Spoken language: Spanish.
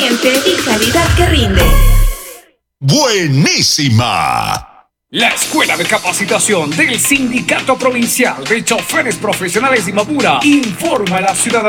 eficiente y calidad que rinde. ¡Buenísima! La Escuela de Capacitación del Sindicato Provincial de Choferes Profesionales de Imbabura informa a la ciudadanía